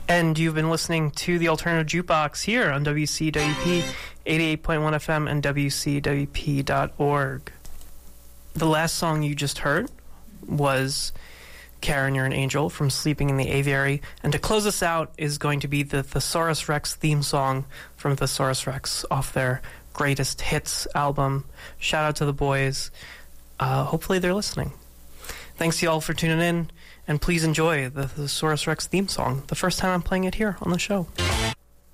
And you've been listening to the Alternative Jukebox here on WCWP 88.1 FM and WCWP.org. The last song you just heard was Karen, You're an Angel from Sleeping in the Aviary. And to close us out is going to be the Thesaurus Rex theme song from Thesaurus Rex off their Greatest Hits album. Shout out to the boys. Hopefully they're listening. Thanks to y'all for tuning in, and please enjoy the Thesaurus Rex theme song, the first time I'm playing it here on the show.